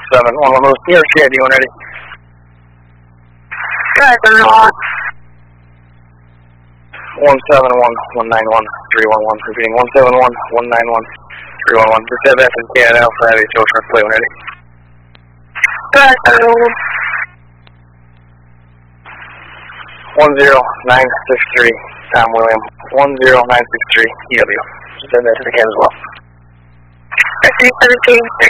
171, Louis, CRCID when ready. Good, 171-191-311, repeating 171-191-311. Just have F and K at Alpha Heavy, Joe Sharp, play when ready. good, 10963, Tom William, 10963, EW. Just have that to the can as well. SC 17,